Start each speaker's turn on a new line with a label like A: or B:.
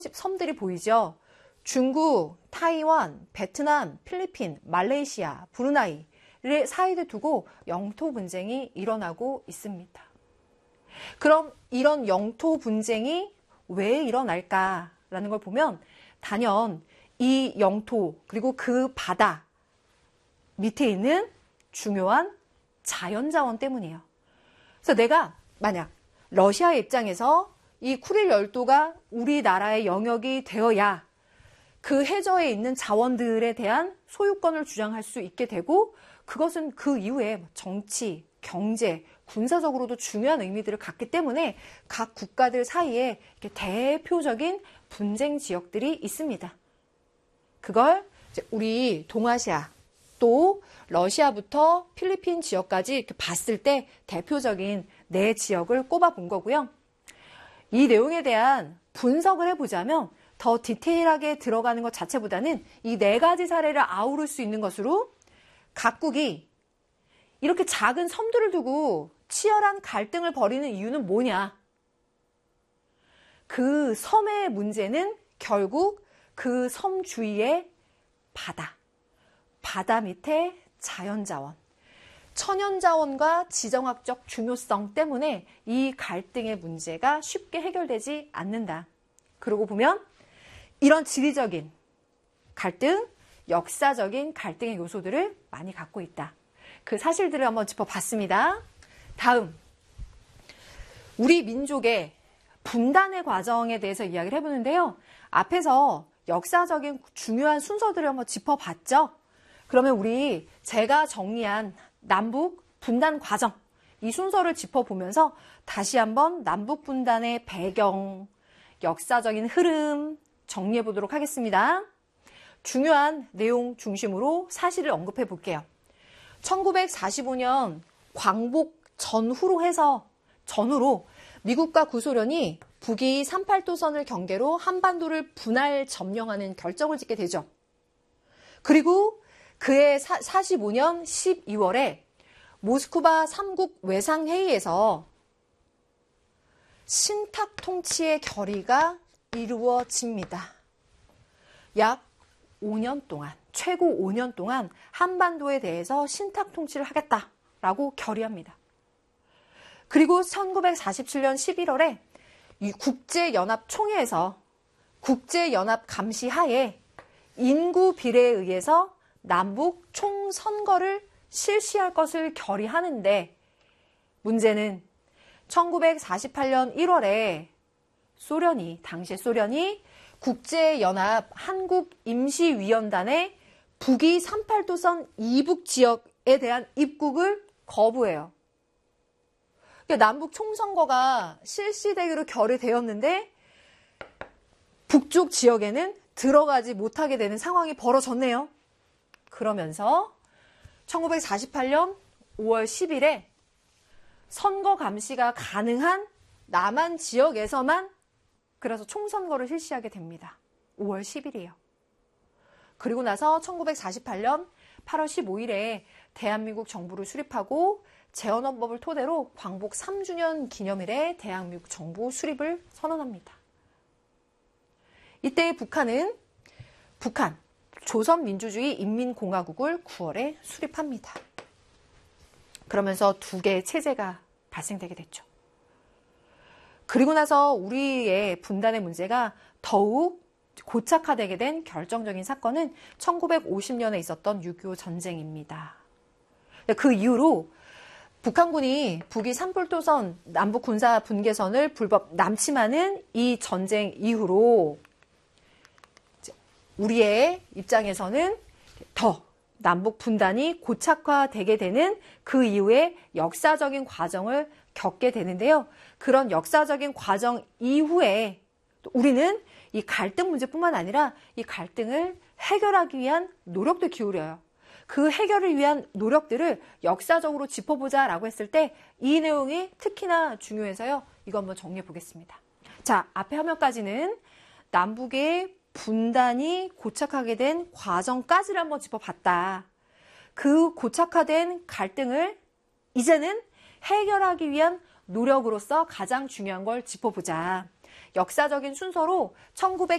A: 섬들이 보이죠. 중국, 타이완, 베트남, 필리핀, 말레이시아, 브루나이를 사이에 두고 영토 분쟁이 일어나고 있습니다. 그럼 이런 영토 분쟁이 왜 일어날까라는 걸 보면 단연 이 영토 그리고 그 바다 밑에 있는 중요한 자연자원 때문이에요. 그래서 내가 만약 러시아의 입장에서 이 쿠릴 열도가 우리나라의 영역이 되어야 그 해저에 있는 자원들에 대한 소유권을 주장할 수 있게 되고 그것은 그 이후에 정치, 경제, 군사적으로도 중요한 의미들을 갖기 때문에 각 국가들 사이에 이렇게 대표적인 분쟁 지역들이 있습니다. 그걸 이제 우리 동아시아 또 러시아부터 필리핀 지역까지 이렇게 봤을 때 대표적인 네 지역을 꼽아본 거고요. 이 내용에 대한 분석을 해보자면 더 디테일하게 들어가는 것 자체보다는 이 네 가지 사례를 아우를 수 있는 것으로 각국이 이렇게 작은 섬들을 두고 치열한 갈등을 벌이는 이유는 뭐냐? 그 섬의 문제는 결국 그 섬 주위의 바다 밑에 자연자원, 천연자원과 지정학적 중요성 때문에 이 갈등의 문제가 쉽게 해결되지 않는다. 그러고 보면 이런 지리적인 갈등, 역사적인 갈등의 요소들을 많이 갖고 있다. 그 사실들을 한번 짚어봤습니다. 다음, 우리 민족의 분단의 과정에 대해서 이야기를 해보는데요. 앞에서 역사적인 중요한 순서들을 한번 짚어봤죠. 그러면 제가 정리한 남북 분단 과정, 이 순서를 짚어보면서 다시 한번 남북 분단의 배경, 역사적인 흐름 정리해 보도록 하겠습니다. 중요한 내용 중심으로 사실을 언급해 볼게요. 1945년 광복 전후로 미국과 구소련이 북위 38도선을 경계로 한반도를 분할 점령하는 결정을 짓게 되죠. 그리고 그해 45년 12월에 모스크바 3국 외상회의에서 신탁 통치의 결의가 이루어집니다. 약 5년 동안, 최고 5년 동안 한반도에 대해서 신탁 통치를 하겠다라고 결의합니다. 그리고 1947년 11월에 이 국제연합총회에서 국제연합 감시하에 인구 비례에 의해서 남북 총선거를 실시할 것을 결의하는데 문제는 1948년 1월에 당시 소련이 국제연합 한국임시위원단의 북위 38도선 이북 지역에 대한 입국을 거부해요. 그러니까 남북 총선거가 실시되기로 결의되었는데 북쪽 지역에는 들어가지 못하게 되는 상황이 벌어졌네요. 그러면서 1948년 5월 10일에 선거 감시가 가능한 남한 지역에서만 그래서 총선거를 실시하게 됩니다. 5월 10일이에요. 그리고 나서 1948년 8월 15일에 대한민국 정부를 수립하고 재헌헌법을 토대로 광복 3주년 기념일에 대한민국 정부 수립을 선언합니다. 이때 북한 조선민주주의 인민공화국을 9월에 수립합니다. 그러면서 두 개의 체제가 발생되게 됐죠. 그리고 나서 우리의 분단의 문제가 더욱 고착화되게 된 결정적인 사건은 1950년에 있었던 6.25 전쟁입니다. 그 이후로 북한군이 북위 38도선 남북 군사 분계선을 불법 남침하는 이 전쟁 이후로 우리의 입장에서는 더 남북 분단이 고착화되게 되는 그 이후에 역사적인 과정을 겪게 되는데요. 그런 역사적인 과정 이후에 우리는 이 갈등 문제뿐만 아니라 이 갈등을 해결하기 위한 노력도 기울여요. 그 해결을 위한 노력들을 역사적으로 짚어보자라고 했을 때 이 내용이 특히나 중요해서요. 이거 한번 정리해 보겠습니다. 자, 앞에 화면까지는 남북의 분단이 고착하게 된 과정까지를 한번 짚어봤다. 그 고착화된 갈등을 이제는 해결하기 위한 노력으로서 가장 중요한 걸 짚어보자. 역사적인 순서로